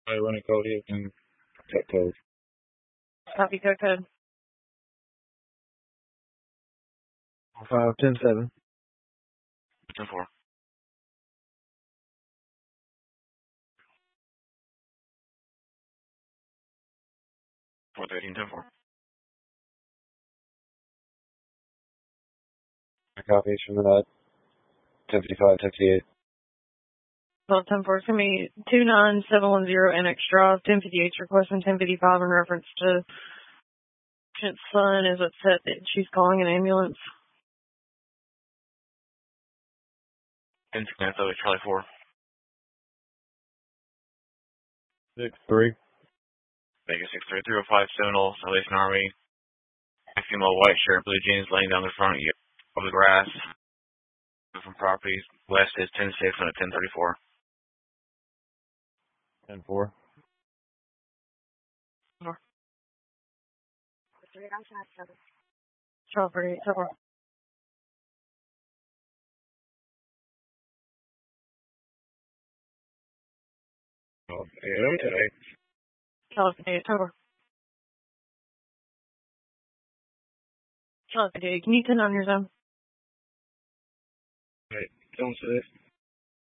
I run a code, you can check code. Copy code. 510-7. 10-4. 413, 10-4. Copies from that. 1055, 1058. Well, 10-4 is going to be 29710 NX Drive, 1058 requesting 1055 in reference to patient's son is upset that she's calling an ambulance. 10-6, Charlie 4. 6-3. Vegas 6-3, 305 Seminole, Salvation Army. A female white shirt, blue jeans laying down the front of the grass. From properties west is 10-6 on a 1034. 10-4. Charlie 38, 10-4. Oh, yeah, okay. Charlie 38, 10-4. Charlie 38, can you turn on your zone? Right, don't say this.